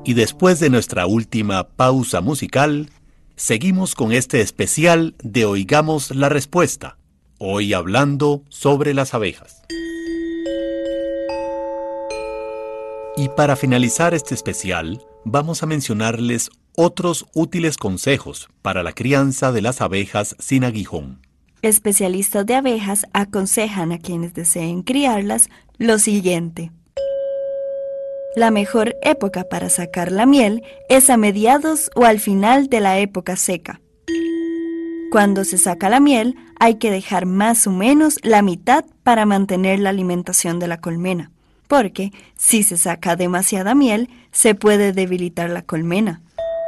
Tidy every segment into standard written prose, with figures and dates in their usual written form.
Y después de nuestra última pausa musical, seguimos con este especial de Oigamos la Respuesta, hoy hablando sobre las abejas. Y para finalizar este especial, vamos a mencionarles otros útiles consejos para la crianza de las abejas sin aguijón. Especialistas de abejas aconsejan a quienes deseen criarlas lo siguiente. La mejor época para sacar la miel es a mediados o al final de la época seca. Cuando se saca la miel, hay que dejar más o menos la mitad para mantener la alimentación de la colmena, porque si se saca demasiada miel, se puede debilitar la colmena.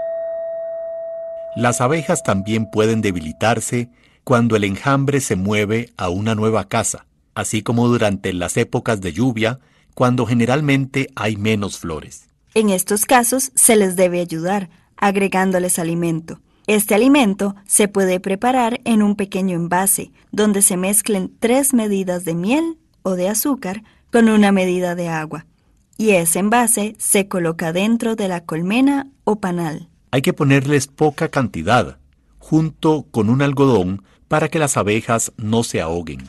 Las abejas también pueden debilitarse cuando el enjambre se mueve a una nueva casa, así como durante las épocas de lluvia, cuando generalmente hay menos flores. En estos casos se les debe ayudar, agregándoles alimento. Este alimento se puede preparar en un pequeño envase, donde se mezclen 3 medidas de miel o de azúcar con una medida de agua. Y ese envase se coloca dentro de la colmena o panal. Hay que ponerles poca cantidad, junto con un algodón, para que las abejas no se ahoguen.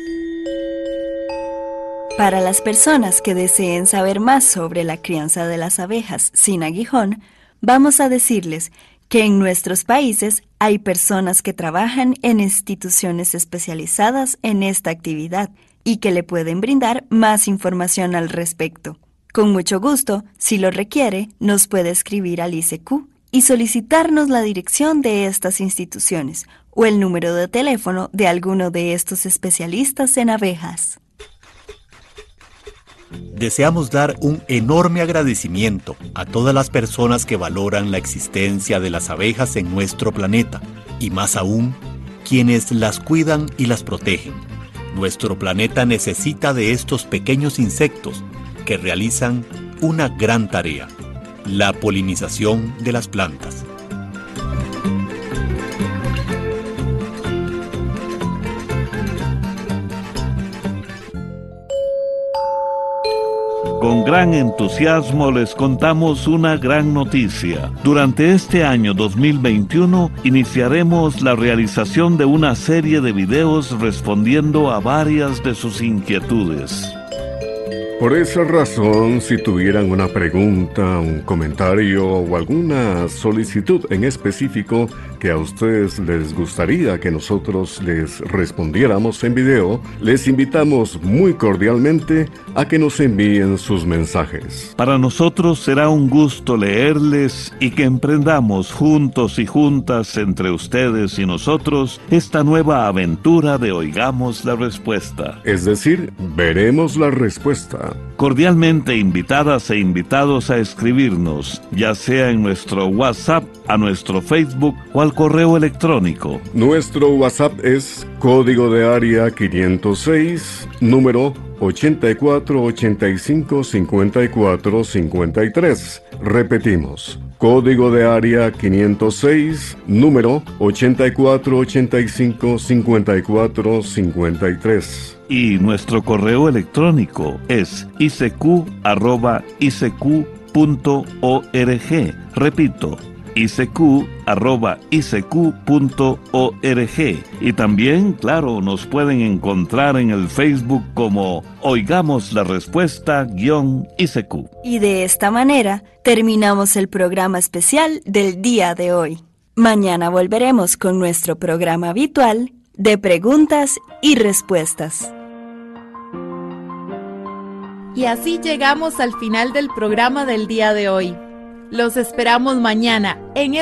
Para las personas que deseen saber más sobre la crianza de las abejas sin aguijón, vamos a decirles que en nuestros países hay personas que trabajan en instituciones especializadas en esta actividad y que le pueden brindar más información al respecto. Con mucho gusto, si lo requiere, nos puede escribir al ICQ y solicitarnos la dirección de estas instituciones o el número de teléfono de alguno de estos especialistas en abejas. Deseamos dar un enorme agradecimiento a todas las personas que valoran la existencia de las abejas en nuestro planeta, y más aún, quienes las cuidan y las protegen. Nuestro planeta necesita de estos pequeños insectos que realizan una gran tarea: la polinización de las plantas. Con gran entusiasmo les contamos una gran noticia. Durante este año 2021 iniciaremos la realización de una serie de videos respondiendo a varias de sus inquietudes. Por esa razón, si tuvieran una pregunta, un comentario o alguna solicitud en específico que a ustedes les gustaría que nosotros les respondiéramos en video, les invitamos muy cordialmente a que nos envíen sus mensajes. Para nosotros será un gusto leerles y que emprendamos juntos y juntas entre ustedes y nosotros esta nueva aventura de Oigamos la Respuesta. Es decir, veremos la respuesta. Cordialmente invitadas e invitados a escribirnos, ya sea en nuestro WhatsApp, a nuestro Facebook o al correo electrónico. Nuestro WhatsApp es código de área 506, número 84855453. Repetimos, código de área 506, número 84855453. Y nuestro correo electrónico es icq@icq.org. Repito, icq@icq.org. Y también, claro, nos pueden encontrar en el Facebook como Oigamos la Respuesta _ICQ. Y de esta manera terminamos el programa especial del día de hoy. Mañana volveremos con nuestro programa habitual de preguntas y respuestas. Y así llegamos al final del programa del día de hoy. Los esperamos mañana en